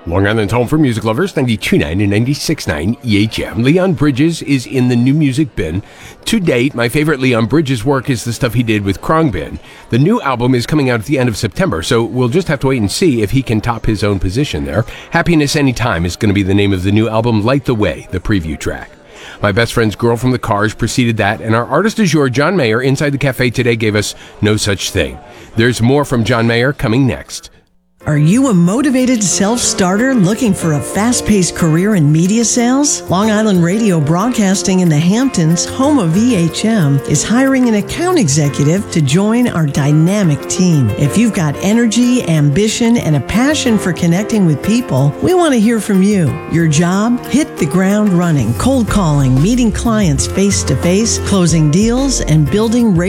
Long Island's home for music lovers, 92.9 and 96.9 EHM. Leon Bridges is in the new music bin. To date, my favorite Leon Bridges work is the stuff he did with Khruangbin. The new album is coming out at the end of September, so we'll just have to wait and see if he can top his own position there. Happiness Anytime is going to be the name of the new album, Light the Way, the preview track. My Best Friend's Girl from the Cars preceded that, and our artist du jour, John Mayer, inside the cafe today gave us No Such Thing. There's more from John Mayer coming next. Are you a motivated self-starter looking for a fast-paced career in media sales? Long Island Radio Broadcasting in the Hamptons, home of EHM, is hiring an account executive to join our dynamic team. If you've got energy, ambition, and a passion for connecting with people, we want to hear from you. Your job? Hit the ground running, cold calling, meeting clients face-to-face, closing deals, and building